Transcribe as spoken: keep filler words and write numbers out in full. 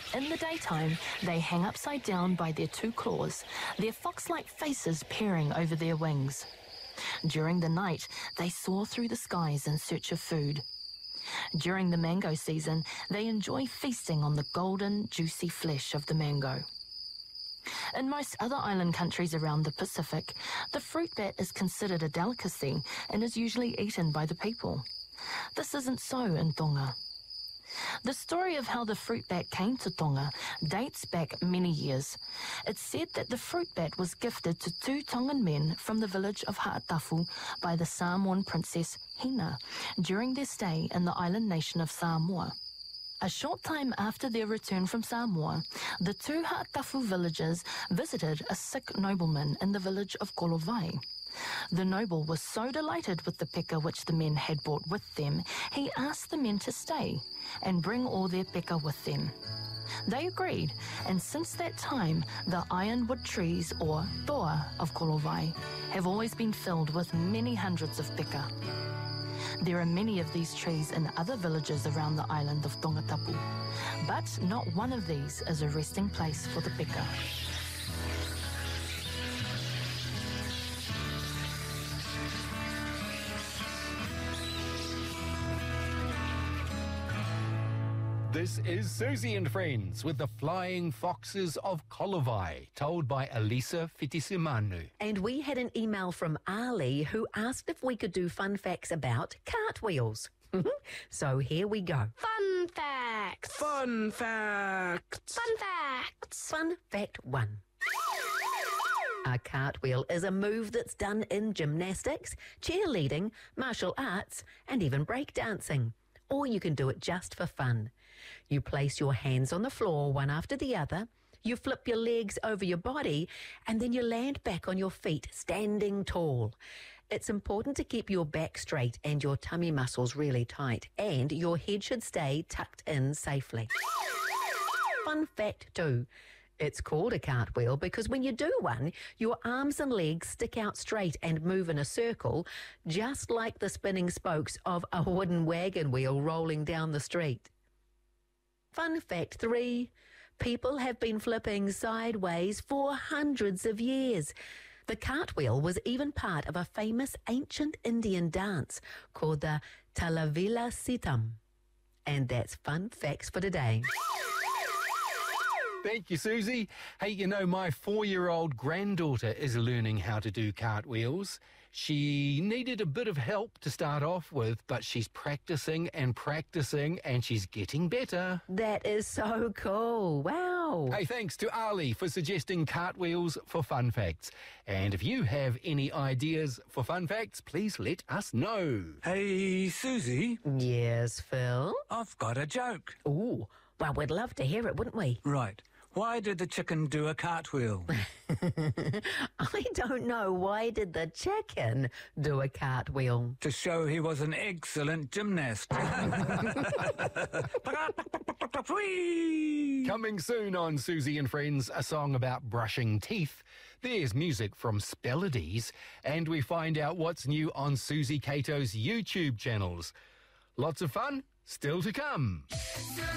In the daytime, they hang upside down by their two claws, their fox-like faces peering over their wings. During the night, they soar through the skies in search of food. During the mango season, they enjoy feasting on the golden, juicy flesh of the mango. In most other island countries around the Pacific, the fruit bat is considered a delicacy and is usually eaten by the people. This isn't so in Tonga. The story of how the fruit bat came to Tonga dates back many years. It's said that the fruit bat was gifted to two Tongan men from the village of Ha'atafu by the Samoan princess Hina during their stay in the island nation of Samoa. A short time after their return from Samoa, the two Ha'atafu villagers visited a sick nobleman in the village of Kolovai. The noble was so delighted with the peka which the men had brought with them, he asked the men to stay and bring all their peka with them. They agreed, and since that time, the ironwood trees, or toa, of Kolovai, have always been filled with many hundreds of peka. There are many of these trees in other villages around the island of Tongatapu, but not one of these is a resting place for the peka. This is Susie and Friends with the Flying Foxes of Kolovai, told by Elisa Fitisimanu. And we had an email from Ali who asked if we could do fun facts about cartwheels. So here we go. Fun facts. Fun facts. Fun facts. Fun fact one. A cartwheel is a move that's done in gymnastics, cheerleading, martial arts, and even breakdancing. Or you can do it just for fun. You place your hands on the floor one after the other, you flip your legs over your body, and then you land back on your feet, standing tall. It's important to keep your back straight and your tummy muscles really tight, and your head should stay tucked in safely. Fun fact two. It's called a cartwheel because when you do one, your arms and legs stick out straight and move in a circle, just like the spinning spokes of a wooden wagon wheel rolling down the street. Fun fact three. People have been flipping sideways for hundreds of years. The cartwheel was even part of a famous ancient Indian dance called the Talavila Sitam. And that's fun facts for today. Thank you, Susie. Hey, you know, my four-year-old granddaughter is learning how to do cartwheels. She needed a bit of help to start off with, but she's practicing and practicing, and she's getting better. That is so cool. Wow. Hey, thanks to Ali for suggesting cartwheels for fun facts. And if you have any ideas for fun facts, please let us know. Hey, Susie. Yes, Phil? I've got a joke. Ooh, well, we'd love to hear it, wouldn't we? Right. Why did the chicken do a cartwheel? I don't know. Why did the chicken do a cartwheel? To show he was an excellent gymnast. Coming soon on Susie and Friends, a song about brushing teeth. There's music from Spelodies, and we find out what's new on Susie Cato's YouTube channels. Lots of fun still to come.